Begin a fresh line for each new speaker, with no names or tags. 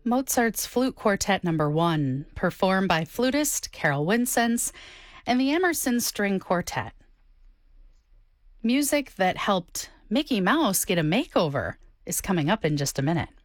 Mozart's Flute Quartet Number 1, performed by flutist Carol Winsense and the Emerson String Quartet. Music that helped Mickey Mouse get a makeover is coming up in just a minute.